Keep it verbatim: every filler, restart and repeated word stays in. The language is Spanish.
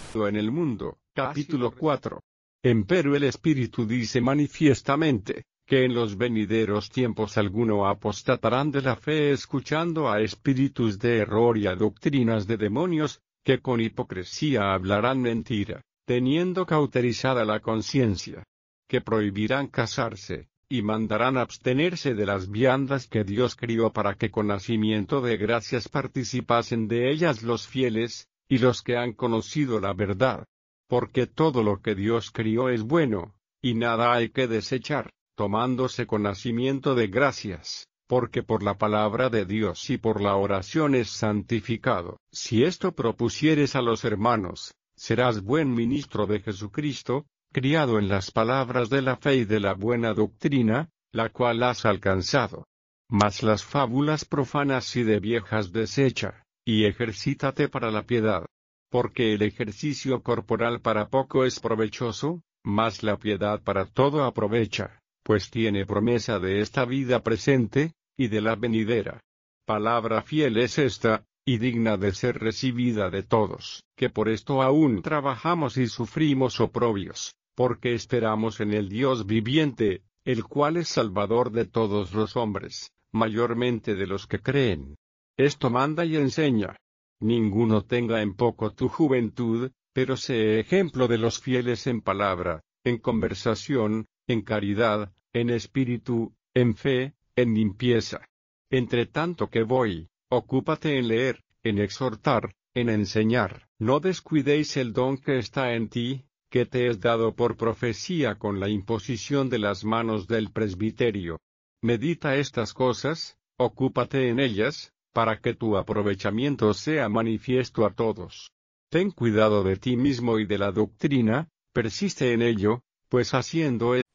En el mundo, capítulo cuatro. Empero el Espíritu dice manifiestamente, que en los venideros tiempos alguno apostatarán de la fe escuchando a espíritus de error y a doctrinas de demonios, que con hipocresía hablarán mentira, teniendo cauterizada la conciencia. Que prohibirán casarse, y mandarán abstenerse de las viandas que Dios crió para que con nacimiento de gracias participasen de ellas los fieles, y los que han conocido la verdad. Porque todo lo que Dios crió es bueno, y nada hay que desechar, tomándose con nacimiento de gracias, porque por la palabra de Dios y por la oración es santificado. Si esto propusieres a los hermanos, serás buen ministro de Jesucristo, criado en las palabras de la fe y de la buena doctrina, la cual has alcanzado. Mas las fábulas profanas y de viejas desecha, y ejercítate para la piedad. Porque el ejercicio corporal para poco es provechoso, mas la piedad para todo aprovecha, pues tiene promesa de esta vida presente, y de la venidera. Palabra fiel es esta, y digna de ser recibida de todos, que por esto aún trabajamos y sufrimos oprobios, porque esperamos en el Dios viviente, el cual es Salvador de todos los hombres, mayormente de los que creen. Esto manda y enseña. Ninguno tenga en poco tu juventud, pero sé ejemplo de los fieles en palabra, en conversación, en caridad, en espíritu, en fe, en limpieza. Entre tanto que voy, ocúpate en leer, en exhortar, en enseñar. No descuidéis el don que está en ti, que te es dado por profecía con la imposición de las manos del presbiterio. Medita estas cosas, ocúpate en ellas, para que tu aprovechamiento sea manifiesto a todos. Ten cuidado de ti mismo y de la doctrina, persiste en ello, pues haciendo